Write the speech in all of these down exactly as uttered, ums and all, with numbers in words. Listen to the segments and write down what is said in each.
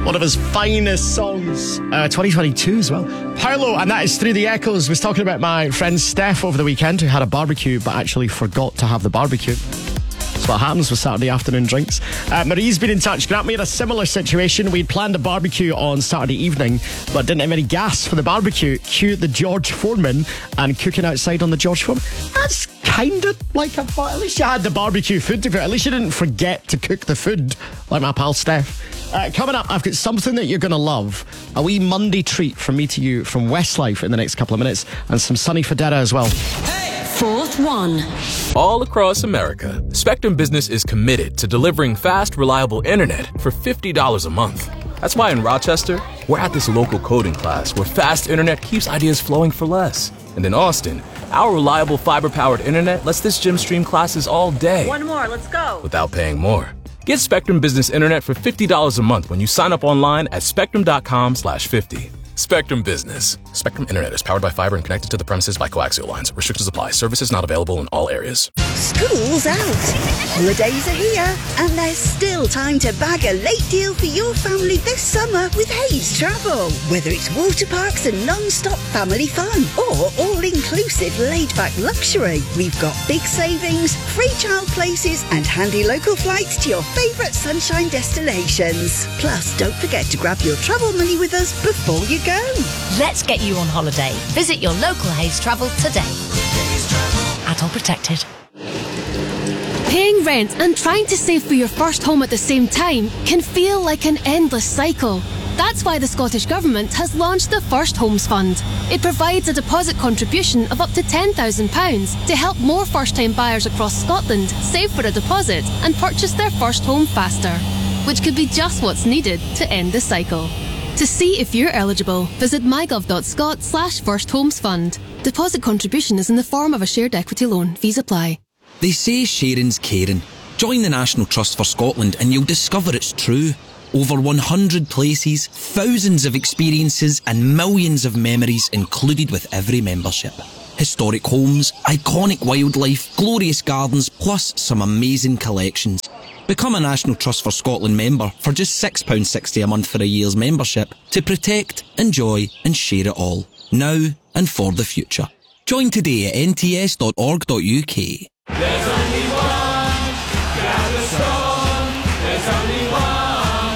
One of his finest songs, uh, twenty twenty-two as well. Paolo, and that is Through the Echoes. Was talking about my friend Steph over the weekend who had a barbecue but actually forgot to have the barbecue. That's what happens with Saturday afternoon drinks. Uh, Marie's been in touch. Grant, we had a similar situation. We'd planned a barbecue on Saturday evening but didn't have any gas for the barbecue. Cue the George Foreman and cooking outside on the George Foreman. That's kind of like a... At least you had the barbecue food to cook. At least you didn't forget to cook the food like my pal Steph. Uh, coming up, I've got something that you're going to love. A wee Monday treat from me to you from Westlife in the next couple of minutes, and some Sunny Fodera as well. Fourth one. All across America, Spectrum Business is committed to delivering fast, reliable internet for fifty dollars a month. That's why in Rochester, we're at this local coding class where fast internet keeps ideas flowing for less. And in Austin, our reliable fiber-powered internet lets this gym stream classes all day. One more, let's go. Without paying more. Get Spectrum Business Internet for fifty dollars a month when you sign up online at spectrum.com slash 50. Spectrum Business. Spectrum Internet is powered by fiber and connected to the premises by coaxial lines. Restrictions apply. Services not available in all areas. School's out. Holidays are here. And there's still time to bag a late deal for your family this summer with Hayes Travel. Whether it's water parks and non-stop family fun or all-inclusive laid-back luxury, we've got big savings, free child places and handy local flights to your favourite sunshine destinations. Plus, don't forget to grab your travel money with us before you go. Let's get you on holiday. Visit your local Hayes Travel today. Adult protected. Paying rent and trying to save for your first home at the same time can feel like an endless cycle. That's why the Scottish Government has launched the First Homes Fund. It provides a deposit contribution of up to ten thousand pounds to help more first-time buyers across Scotland save for a deposit and purchase their first home faster, which could be just what's needed to end the cycle. To see if you're eligible, visit mygov.scot slash first homes fund. Deposit contribution is in the form of a shared equity loan. Fees apply. They say sharing's caring. Join the National Trust for Scotland and you'll discover it's true. Over one hundred places, thousands of experiences and millions of memories included with every membership. Historic homes, iconic wildlife, glorious gardens, plus some amazing collections. Become a National Trust for Scotland member for just six pounds sixty a month for a year's membership to protect, enjoy and share it all, now and for the future. Join today at n t s dot org dot u k. There's only one Gaviscon. There's only one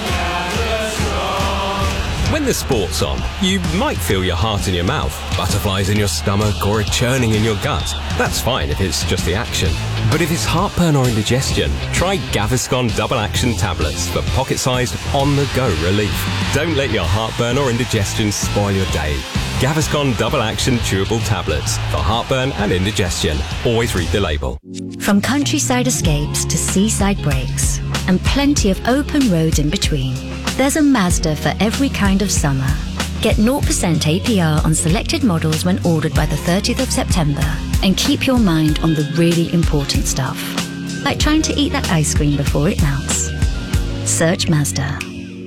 Gaviscon. When the sport's on, you might feel your heart in your mouth, butterflies in your stomach or a churning in your gut. That's fine if it's just the action. But if it's heartburn or indigestion, try Gaviscon Double Action Tablets for pocket-sized, on-the-go relief. Don't let your heartburn or indigestion spoil your day. Gaviscon Double Action Chewable Tablets for heartburn and indigestion. Always read the label. From countryside escapes to seaside breaks, and plenty of open roads in between, there's a Mazda for every kind of summer. Get zero percent A P R on selected models when ordered by the thirtieth of September, and keep your mind on the really important stuff, like trying to eat that ice cream before it melts. Search Mazda.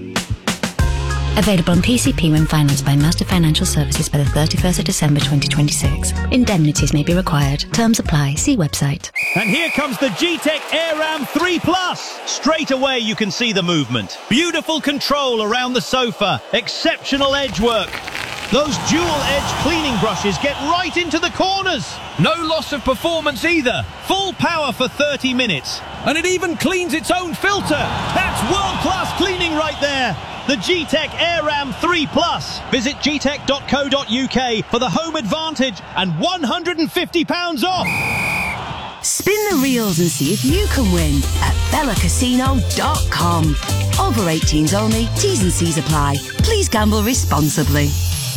Available on P C P when financed by Mazda Financial Services by the thirty-first of December twenty twenty-six. Indemnities may be required. Terms apply. See website. And here comes the G-Tech AirRam three plus. Straight away you can see the movement. Beautiful control around the sofa. Exceptional edge work. Those dual-edge cleaning brushes get right into the corners. No loss of performance either. Full power for thirty minutes. And it even cleans its own filter. That's world-class cleaning right there. The G-Tech AirRam three plus. Visit g tech dot co dot u k for the home advantage and one hundred fifty pounds off. Spin the reels and see if you can win at bella casino dot com. Over eighteens only. T's and C's apply. Please gamble responsibly.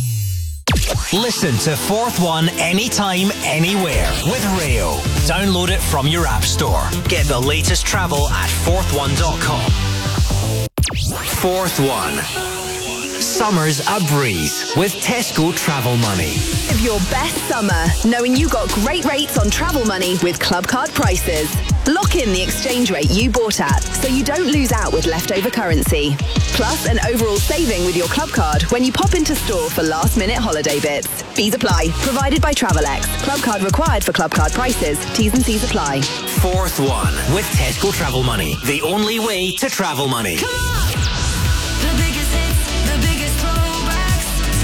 Listen to Fourth One anytime, anywhere with Rayo. Download it from your app store. Get the latest travel at fourth one dot com. Fourth One. Summer's a breeze with Tesco Travel Money. Live your best summer knowing you got great rates on travel money with Club Card prices. Lock in the exchange rate you bought at so you don't lose out with leftover currency. Plus an overall saving with your Club Card when you pop into store for last minute holiday bits. Fees apply. Provided by Travelex. Club Card required for Club Card prices. T's and C's apply. Fourth One with Tesco Travel Money. The only way to travel money. Come on! The biggest